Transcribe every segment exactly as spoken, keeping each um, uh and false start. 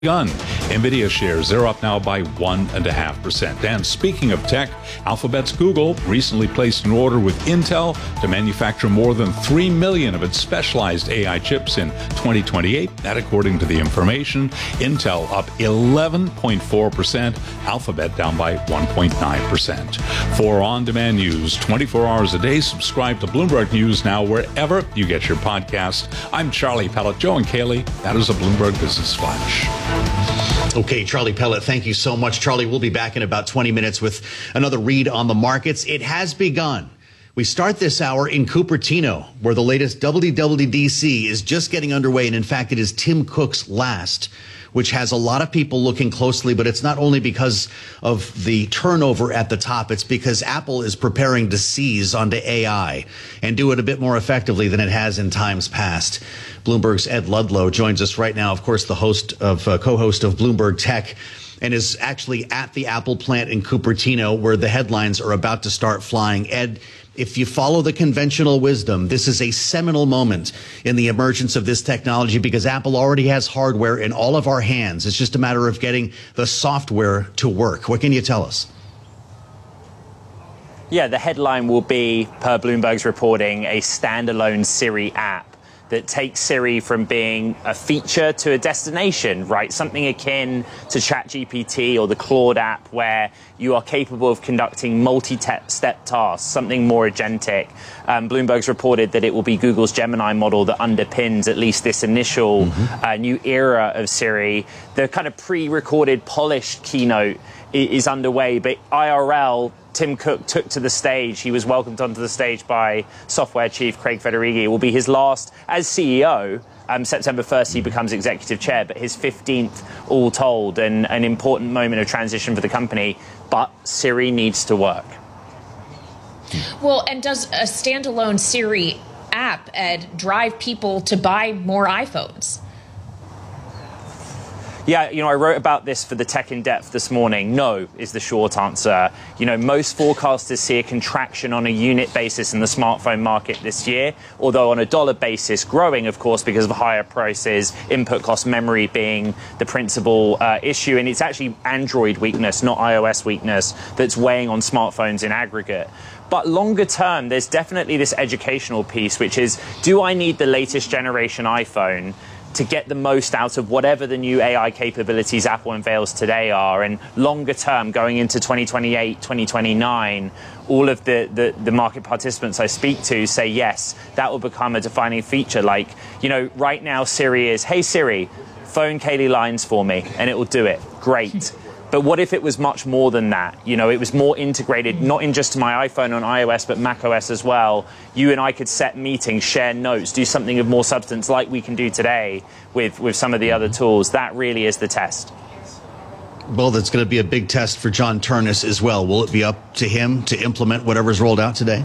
Gun. NVIDIA shares, they're up now by one point five percent. And speaking of tech, Alphabet's Google recently placed an order with Intel to manufacture more than three million of its specialized A I chips in twenty twenty-eight. That according to the information. Intel up eleven point four percent, Alphabet down by one point nine percent. For on-demand news twenty-four hours a day, subscribe to Bloomberg News now wherever you get your podcast. I'm Charlie Pellet. Joe and Kaylee, that is a Bloomberg Business Flash. Okay, Charlie Pellet, thank you so much. Charlie, we'll be back in about twenty minutes with another read on the markets. It has begun. We start this hour in Cupertino, where the latest W W D C is just getting underway. And in fact, it is Tim Cook's last, which has a lot of people looking closely. But it's not only because of the turnover at the top. It's because Apple is preparing to seize onto A I and do it a bit more effectively than it has in times past. Bloomberg's Ed Ludlow joins us right now, of course, the host of uh, co-host of Bloomberg Tech, and is actually at the Apple plant in Cupertino, where the headlines are about to start flying. Ed, if you follow the conventional wisdom, this is a seminal moment in the emergence of this technology because Apple already has hardware in all of our hands. It's just a matter of getting the software to work. What can you tell us? Yeah, the headline will be, per Bloomberg's reporting, a standalone Siri app that takes Siri from being a feature to a destination, right? Something akin to ChatGPT or the Claude app, where you are capable of conducting multi-step tasks, something more agentic. Um, Bloomberg's reported that it will be Google's Gemini model that underpins at least this initial mm-hmm. uh, new era of Siri. The kind of pre-recorded, polished keynote is underway, but I R L, Tim Cook took to the stage. He was welcomed onto the stage by software chief Craig Federighi. It will be his last as C E O. Um, September first, he becomes executive chair, but his fifteenth all told, and an important moment of transition for the company. But Siri needs to work. Well, and does a standalone Siri app, Ed, drive people to buy more iPhones? Yeah, you know, I wrote about this for the Tech in Depth this morning. No is the short answer. You know, most forecasters see a contraction on a unit basis in the smartphone market this year, although on a dollar basis growing, of course, because of higher prices, input cost, memory being the principal uh, issue. And it's actually Android weakness, not iOS weakness, that's weighing on smartphones in aggregate. But longer term, there's definitely this educational piece, which is, do I need the latest generation iPhone to get the most out of whatever the new A I capabilities Apple unveils today are? And longer term, going into twenty twenty-eight, twenty twenty-nine, all of the, the, the market participants I speak to say, yes, that will become a defining feature. Like, you know, right now Siri is, hey Siri, phone Kaylee Lines for me, and it will do it. Great. But what if it was much more than that? You know, it was more integrated, not in just my iPhone on iOS, but macOS as well. You and I could set meetings, share notes, do something of more substance like we can do today with, with some of the other tools. That really is the test. Well, that's going to be a big test for John Ternus as well. Will it be up to him to implement whatever's rolled out today?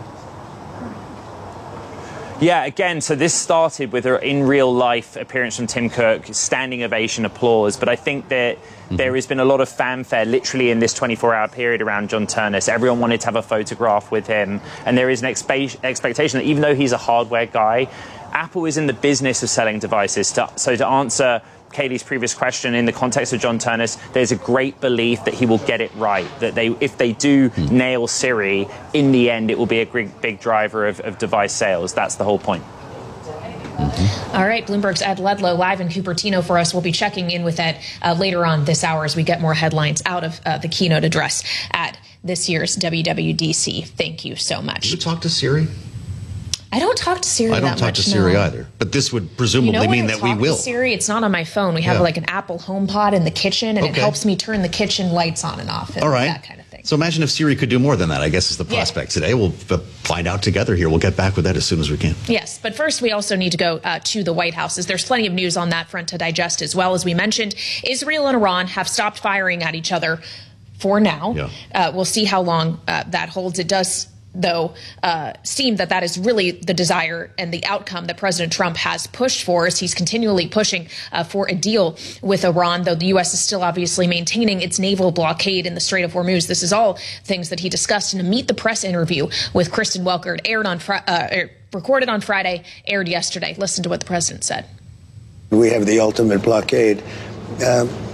Yeah, again, so this started with an in real life appearance from Tim Cook, standing ovation, applause. But I think that mm-hmm. there has been a lot of fanfare literally in this twenty-four hour period around John Ternus. Everyone wanted to have a photograph with him. And there is an expe- expectation that even though he's a hardware guy, Apple is in the business of selling devices. To, so to answer Kaylee's previous question in the context of John Ternus, there's a great belief that he will get it right, that they, if they do mm. nail Siri, in the end it will be a big, big driver of, of device sales. That's the whole point. Mm-hmm. All right, Bloomberg's Ed Ludlow live in Cupertino for us. We'll be checking in with Ed uh, later on this hour as we get more headlines out of uh, the keynote address at this year's W W D C. Thank you so much. Did you talk to Siri? I don't talk to Siri that much. I don't talk to Siri no. either. But this would presumably you know mean I that we will. To Siri, it's not on my phone. We have yeah. like an Apple HomePod in the kitchen, and okay. it helps me turn the kitchen lights on and off and All right. that kind of thing. So imagine if Siri could do more than that, I guess is the prospect yeah. today. We'll f- find out together here. We'll get back with that as soon as we can. Yes, but first we also need to go uh, to the White House, as there's plenty of news on that front to digest as well. As we mentioned, Israel and Iran have stopped firing at each other for now. Yeah. Uh, we'll see how long uh, that holds. It does though, uh, seem that that is really the desire and the outcome that President Trump has pushed for, as he's continually pushing uh, for a deal with Iran, though the U S is still obviously maintaining its naval blockade in the Strait of Hormuz. This is all things that he discussed in a Meet the Press interview with Kristen Welker. It aired on fr- uh, recorded on Friday, aired yesterday. Listen to what the president said. We have the ultimate blockade. Uh,